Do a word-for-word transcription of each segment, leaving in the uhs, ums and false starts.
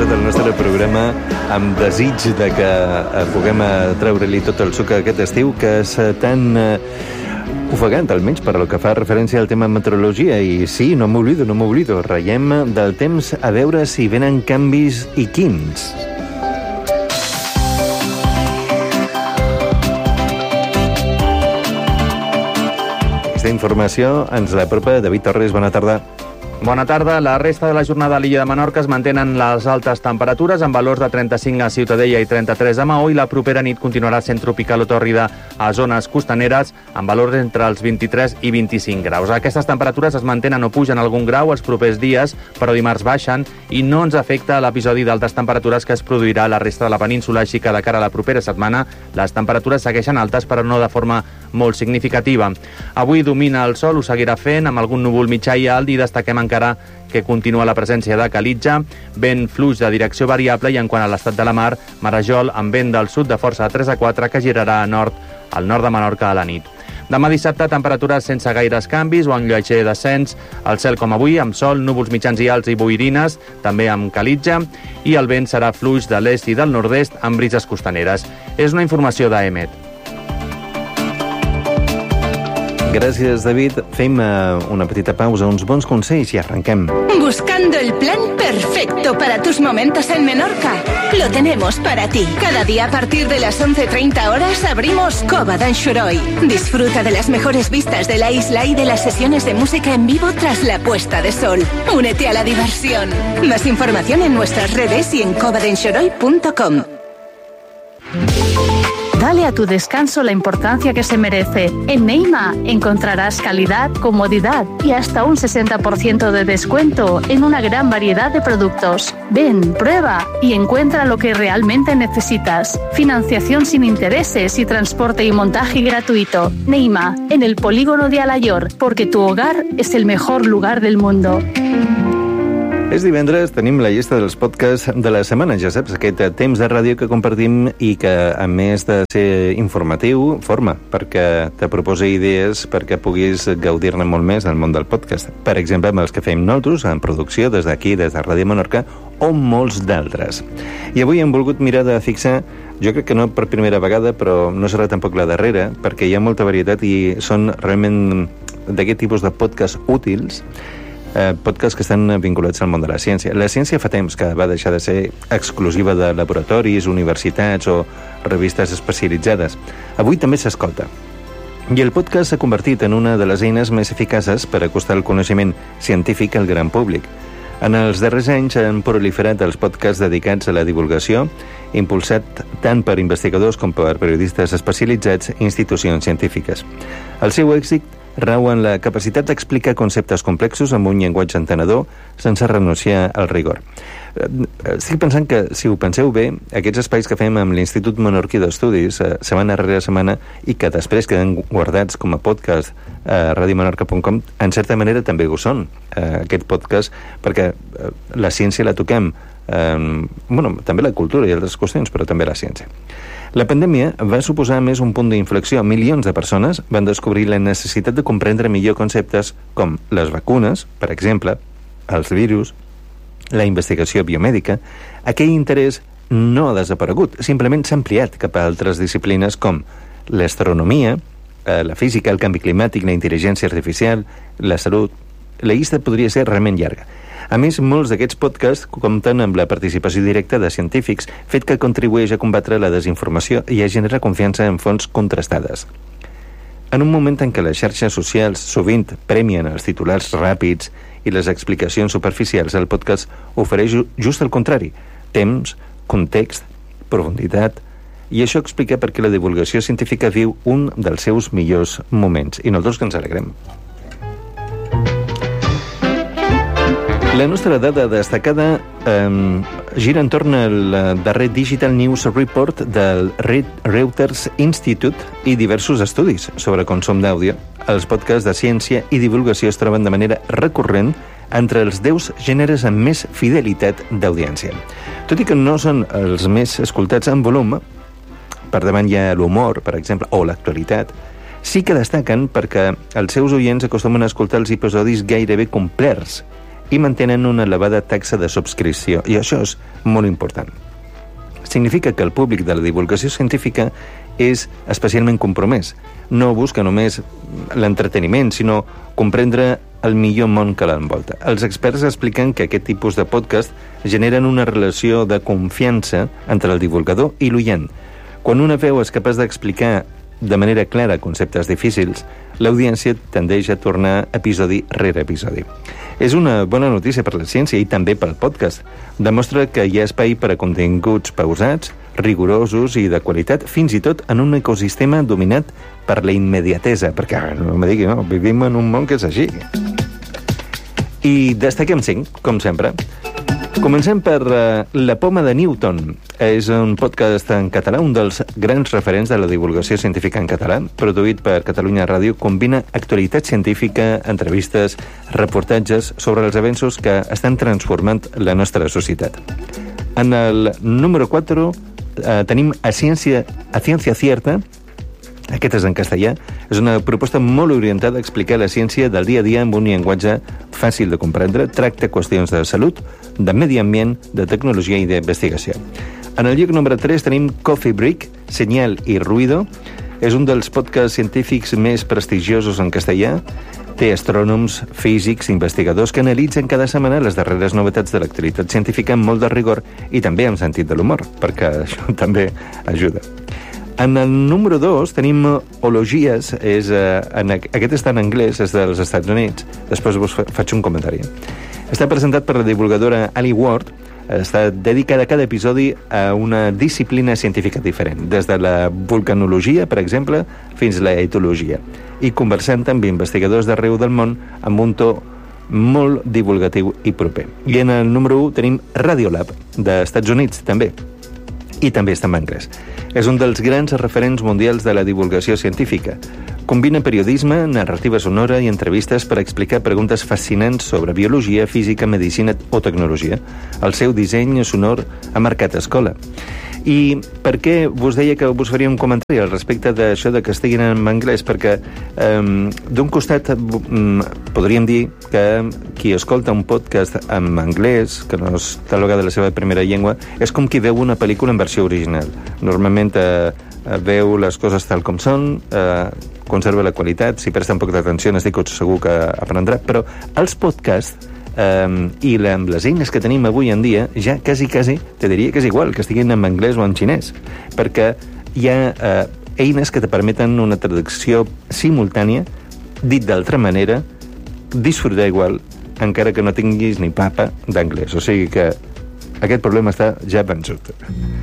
començat el nostre programa amb desig de que puguem treure-li tot el suc aquest estiu, que és tan ofegant, almenys per lo que fa referència al tema meteorologia. I sí, no m'oblido, no m'oblido. Reiem del temps a veure si venen canvis i quins. Aquesta informació ens l'apropa David Torres. Bona tarda. Bona tarda. La resta de la jornada a l'illa de Menorca es mantenen les altes temperatures amb valors de trenta-cinc a Ciutadella i trenta-tres a Maó, i la propera nit continuarà sent tropical o tòrrida a zones costaneres amb valors entre els vint-i-tres i vint-i-cinc graus. Aquestes temperatures es mantenen o pugen algun grau els propers dies, però dimarts baixen i no ens afecta l'episodi d'altes temperatures que es produirà a la resta de la península, així que de cara a la propera setmana les temperatures segueixen altes, però no de forma molt significativa. Avui domina el sol, ho seguirà fent, amb algun núvol mitjà i alt, i destaquem encara que continua la presència de calitja, vent fluix de direcció variable, i en quant a l'estat de la mar, marejol amb vent del sud de força de tres a quatre que girarà a nord, al nord de Menorca a la nit. Demà dissabte, temperatures sense gaires canvis o en lleuger descens, el cel com avui, amb sol, núvols mitjans i alts i boirines, també amb calitja, i el vent serà fluix de l'est i del nord-est amb brises costaneres. És una informació d'Emet. Gràcies, David. Fem uh, una petita pausa, uns bons consells i arranquem. Buscando el plan perfecto para tus momentos en Menorca. Lo tenemos para ti. Cada día a partir de las once treinta horas abrimos Cova d'en Xuroi. Disfruta de las mejores vistas de la isla y de las sesiones de música en vivo tras la puesta de sol. Únete a la diversión. Más información en nuestras redes y en cova d'en xuroi punto com. Dale a tu descanso la importancia que se merece. En Neima encontrarás calidad, comodidad y hasta un sesenta por ciento de descuento en una gran variedad de productos. Ven, prueba y encuentra lo que realmente necesitas. Financiación sin intereses y transporte y montaje gratuito. Neima, en el polígono de Alayor, porque tu hogar es el mejor lugar del mundo. És divendres, tenim la llista dels podcasts de la setmana, ja saps, aquest temps de ràdio que compartim i que, a més de ser informatiu, forma, perquè te proposa idees perquè puguis gaudir-ne molt més del món del podcast. Per exemple, amb els que fem nosaltres, en producció, des d'aquí, des de Ràdio Menorca, o molts d'altres. I avui hem volgut mirar de fixar, jo crec que no per primera vegada, però no serà tampoc la darrera, perquè hi ha molta varietat i són realment d'aquest tipus de podcasts útils, Eh, podcasts que estan vinculats al món de la ciència. La ciència fa temps que va deixar de ser exclusiva de laboratoris, universitats o revistes especialitzades. Avui també s'escolta. I el podcast s'ha convertit en una de les eines més eficaces per acostar el coneixement científic al gran públic. En els darrers anys han proliferat els podcasts dedicats a la divulgació, impulsat tant per investigadors com per periodistes especialitzats i institucions científiques. El seu èxit rau en la capacitat d'explicar conceptes complexos amb un llenguatge entenedor sense renunciar al rigor. Estic pensant que, si ho penseu bé, aquests espais que fem amb l'Institut Menorquí d'Estudis, eh, setmana rere setmana, i que després queden guardats com a podcast a radio menorca punt com, en certa manera també ho són, eh, aquest podcast, perquè eh, la ciència la toquem, eh, bueno, també la cultura i altres qüestions, però també la ciència. La pandèmia va suposar més un punt d'inflexió. Milions de persones van descobrir la necessitat de comprendre millor conceptes com les vacunes, per exemple, els virus, la investigació biomèdica. Aquell interès no ha desaparegut, simplement s'ha ampliat cap a altres disciplines com l'astronomia, la física, el canvi climàtic, la intel·ligència artificial, la salut. La llista podria ser realment llarga. A més, molts d'aquests podcasts compten amb la participació directa de científics, fet que contribueix a combatre la desinformació i a generar confiança en fonts contrastades. En un moment en què les xarxes socials sovint premien els titulars ràpids i les explicacions superficials, el podcast ofereix just el contrari: temps, context, profunditat, i això explica per què la divulgació científica viu un dels seus millors moments, i nosaltres que ens alegrem. La nostra dada destacada eh, gira entorn al darrer Digital News Report del Reuters Institute i diversos estudis sobre consum d'àudio. Els podcasts de ciència i divulgació es troben de manera recurrent entre els deu gèneres amb més fidelitat d'audiència. Tot i que no són els més escoltats en volum, per davant hi ha l'humor, per exemple, o l'actualitat, sí que destaquen perquè els seus oients acostumen a escoltar els episodis gairebé complets i mantenen una elevada taxa de subscripció, i això és molt important. Significa que el públic de la divulgació científica és especialment compromès. No busca només l'entreteniment, sinó comprendre el millor món que l'envolta. Els experts expliquen que aquest tipus de podcast generen una relació de confiança entre el divulgador i l'oient. Quan una veu és capaç d'explicar de manera clara conceptes difícils, l'audiència tendeix a tornar episodi rere episodi. És una bona notícia per la ciència i també pel podcast. Demostra que hi ha espai per a continguts pausats, rigorosos i de qualitat, fins i tot en un ecosistema dominat per la immediatesa, perquè no me digui, no, vivim en un món que és així. I destaquem cinc, com sempre. Comencem per uh, La poma de Newton. És un podcast en català, un dels grans referents de la divulgació científica en català, produït per Catalunya Ràdio, combina actualitat científica, entrevistes, reportatges sobre els avenços que estan transformant la nostra societat. En el número quatre uh, tenim A Ciència, a Ciència Cierta. Aquest és en castellà. És una proposta molt orientada a explicar la ciència del dia a dia amb un llenguatge fàcil de comprendre. Tracta qüestions de salut, de medi ambient, de tecnologia i d'investigació. En el lloc número tres tenim Coffee Break, Senyal i Ruido. És un dels podcasts científics més prestigiosos en castellà. Té astrònoms, físics, investigadors que analitzen cada setmana les darreres novetats de l'actualitat científica amb molt de rigor i també amb sentit de l'humor, perquè això també ajuda. En el número dos tenim Ologies, és, eh, en, aquest està en anglès, és dels Estats Units, després vos fa, faig un comentari. Està presentat per la divulgadora Ali Ward, està dedicada a cada episodi a una disciplina científica diferent, des de la vulcanologia, per exemple, fins a la etologia, i conversant amb investigadors d'arreu del món amb un to molt divulgatiu i proper. I en el número un tenim Radiolab, dels Estats Units, també, i també està en anglès. És un dels grans referents mundials de la divulgació científica. Combina periodisme, narrativa sonora i entrevistes per explicar preguntes fascinants sobre biologia, física, medicina o tecnologia. El seu disseny sonor ha marcat escola. I per què vos deia que vos faria un comentari al respecte d'això de que estiguin en anglès? Perquè um, d'un costat um, podríem dir que qui escolta un podcast en anglès, que no és tal vegada la seva primera llengua, és com qui veu una pel·lícula en versió original. Normalment eh, veu les coses tal com són, eh, conserva la qualitat, si presta un poc d'atenció estic segur que aprendrà, però els podcasts Um, i la, amb les eines que tenim avui en dia ja quasi, quasi, te diria que és igual que estiguin en anglès o en xinès, perquè hi ha uh, eines que te permeten una traducció simultània, dit d'altra manera, disfrutar igual, encara que no tinguis ni papa d'anglès. O sigui que aquest problema està ja vençut.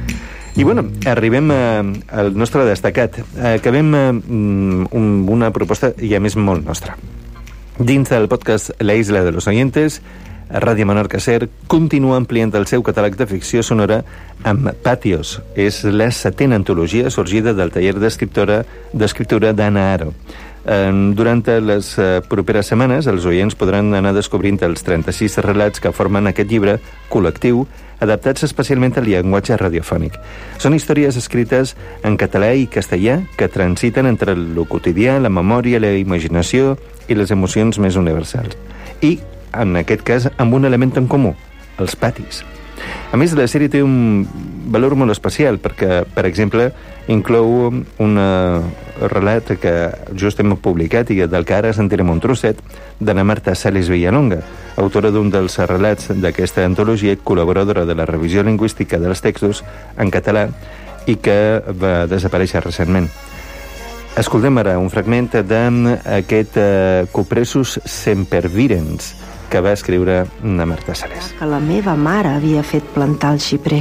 I bueno, arribem a, al nostre destacat. Acabem amb una proposta ja més molt nostra. Dins del podcast La Isla de los Oyentes, Ràdio Menorca Ser continua ampliant el seu catàleg de ficció sonora amb Patios. És la setena antologia sorgida del taller d'escriptura d'escriptura d'Anna Aro. Durant les properes setmanes, els oients podran anar descobrint els trenta-sis relats que formen aquest llibre col·lectiu, adaptats especialment al llenguatge radiofònic. Són històries escrites en català i castellà que transiten entre el quotidià, la memòria, la imaginació i les emocions més universals. I, en aquest cas, amb un element en comú, els patis. A més, la sèrie té un valor molt especial perquè, per exemple, inclou un relat que just hem publicat i del que ara sentirem un trosset d'Anna Marta Sales Villalonga, autora d'un dels relats d'aquesta antologia i col·laboradora de la revisió lingüística dels textos en català i que va desaparèixer recentment. Escoltem ara un fragment d'aquest uh, Cupressus sempervirens que va escriure Anna Marta Sales. Que la meva mare havia fet plantar el xiprer.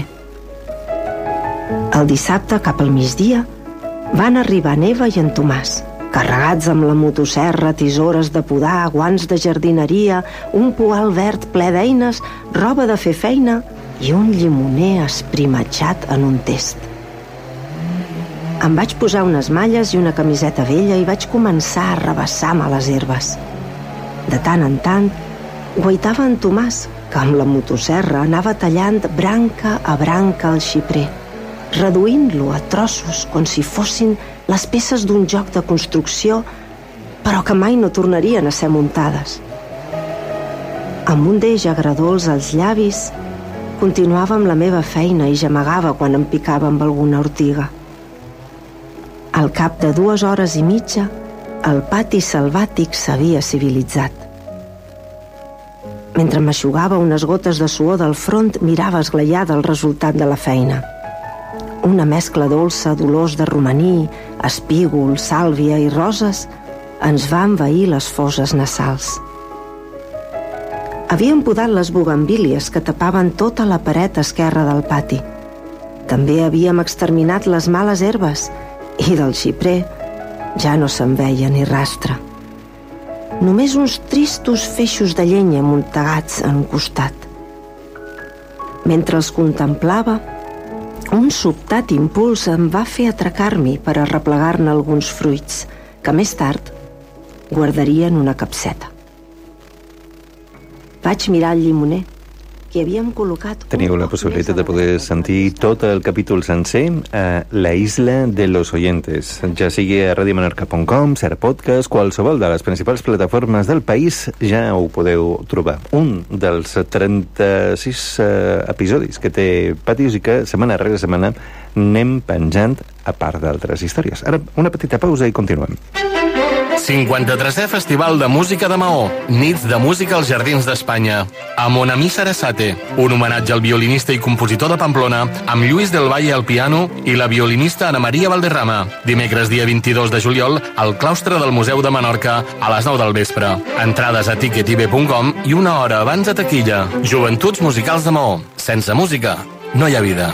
El dissabte, cap al migdia, van arribar Neva i en Tomàs, carregats amb la motosserra, tisores de podar, guants de jardineria, un poal verd ple d'eines, roba de fer feina i un llimoner esprimatxat en un test. Em vaig posar unes malles i una camiseta vella i vaig començar a arrabassar-me les herbes. De tant en tant, guaitava en Tomàs, que amb la motosserra anava tallant branca a branca el xiprer, reduint-lo a trossos com si fossin les peces d'un joc de construcció, però que mai no tornarien a ser muntades. Amb un deix agradolç als llavis, continuava amb la meva feina i gemegava quan em picava amb alguna ortiga. Al cap de dues hores i mitja, el pati selvàtic s'havia civilitzat. Mentre m'aixugava unes gotes de suor del front, mirava esglaiada el resultat de la feina. Una mescla dolça d'olors de romaní, espígol, sàlvia i roses ens va envair les fosses nasals. Havíem podat les bugambílies que tapaven tota la paret esquerra del pati. També havíem exterminat les males herbes i del xiprer ja no se'n veia ni rastre. Només uns tristos feixos de llenya amuntegats en un costat. Mentre els contemplava, un sobtat impuls em va fer atracar-m'hi per arreplegar-ne alguns fruits que més tard guardaria en una capseta. Vaig mirar el llimoner, que havíem col·locat... Teniu la possibilitat de poder sentir tot el capítol sencer a La Isla de los Oyentes, ja sigui a radio menorca punt com, Ser Podcast, qualsevol de les principals plataformes del país, ja ho podeu trobar. Un dels trenta-sis eh, episodis que té Patis i que setmana rere setmana anem penjant a part d'altres històries. Ara, una petita pausa i continuem. cinquanta-tresè Festival de Música de Maó, Nits de Música als Jardins d'Espanya, amb Mon Ami Sarasate, un homenatge al violinista i compositor de Pamplona, amb Lluís del Valle al piano i la violinista Ana Maria Valderrama. Dimecres dia vint-i-dos de juliol al claustre del Museu de Menorca a les nou del vespre. Entrades a ticket i be punt com i una hora abans a taquilla. Joventuts Musicals de Maó. Sense música no hi ha vida.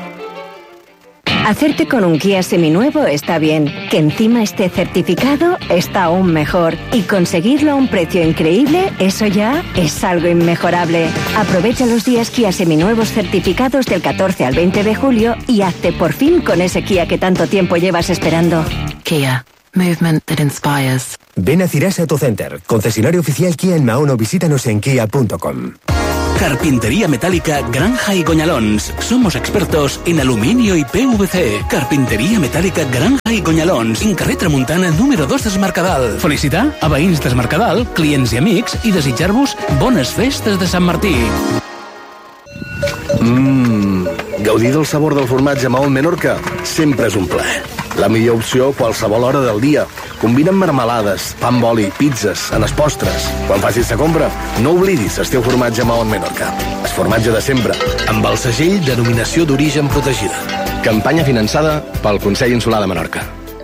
Hacerte con un Kia seminuevo está bien, que encima esté certificado está aún mejor, y conseguirlo a un precio increíble, eso ya es algo inmejorable. Aprovecha los días Kia seminuevos certificados del catorce al veinte de julio y hazte por fin con ese Kia que tanto tiempo llevas esperando. Kia, movement that inspires. Ven a Cirasa Autocenter, concesionario oficial Kia en Mahón, o visítanos en kia punto com. Carpintería Metálica Granja y Goñalons. Somos expertos en aluminio y P V C. Carpintería Metálica Granja i Goñalons. En carrer Tramuntana número dos des Mercadal. Felicitar a veïns des Mercadal, clients i amics i desitjar-vos bones festes de Sant Martí. Mmm, gaudir del sabor del formatge Maó Menorca sempre és un plaer. La millor opció a qualsevol hora del dia. Combina amb marmelades, pa amb oli, pizzas, en els postres. Quan facis la compra, no oblidis el teu formatge Maó Menorca. El formatge de sempre, amb el segell Denominació d'Origen Protegida. Campanya finançada pel Consell Insular de Menorca.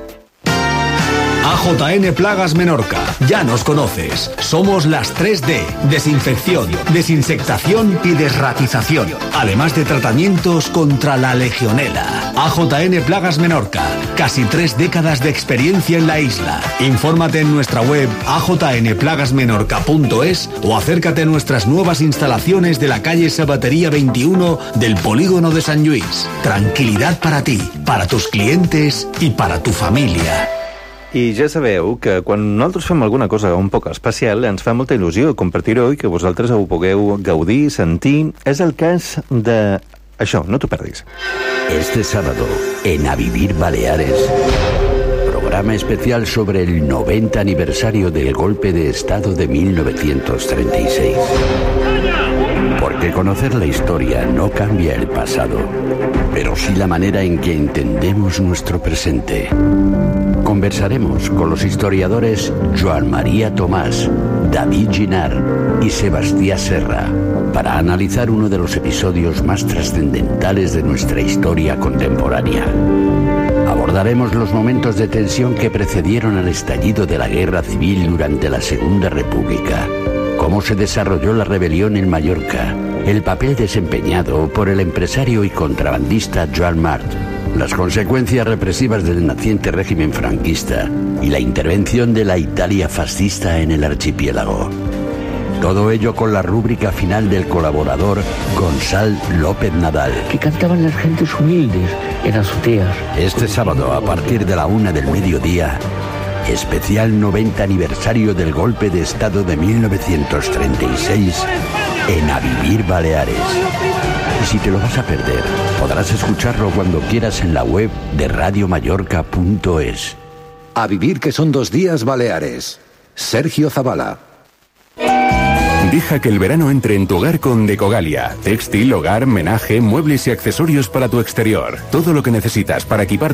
A J N Plagas Menorca. Ya nos conoces. Somos las tres D. Desinfección, desinsectación y desratización. Además de tratamientos contra la legionela. A J N Plagas Menorca. Casi tres décadas de experiencia en la isla. Infórmate en nuestra web a j n plagas menorca punto es o acércate a nuestras nuevas instalaciones de la calle Sabatería veintiuno del Polígono de Sant Lluís. Tranquilidad para ti, para tus clientes y para tu familia. I ja sabeu que quan nosaltres fem alguna cosa un poc especial ens fa molta il·lusió compartir-ho i que vosaltres ho pugueu gaudir, sentir. És el cas de... això, no t'ho perdis. Este sábado, en A Vivir Baleares, programa especial sobre el noventa aniversario del golpe de Estado de mil novecientos treinta y seis. Porque conocer la historia no cambia el pasado, pero sí la manera en que entendemos nuestro presente. Conversaremos con los historiadores Joan María Tomás, David Ginar y Sebastián Serra para analizar uno de los episodios más trascendentales de nuestra historia contemporánea. Abordaremos los momentos de tensión que precedieron al estallido de la Guerra Civil durante la Segunda República, cómo se desarrolló la rebelión en Mallorca, el papel desempeñado por el empresario y contrabandista Joan Mart, las consecuencias represivas del naciente régimen franquista y la intervención de la Italia fascista en el archipiélago. Todo ello con la rúbrica final del colaborador Gonzalo López Nadal, que cantaban las gentes humildes en azoteas. Este sábado, a partir de la una del mediodía, especial noventa aniversario del golpe de Estado de mil novecientos treinta y seis en A Vivir Baleares. Y si te lo vas a perder, podrás escucharlo cuando quieras en la web de radio mallorca punto es. A vivir, que son dos días Baleares. Sergio Zavala. Deja que el verano entre en tu hogar con Decogalia. Textil, hogar, menaje, muebles y accesorios para tu exterior. Todo lo que necesitas para equipar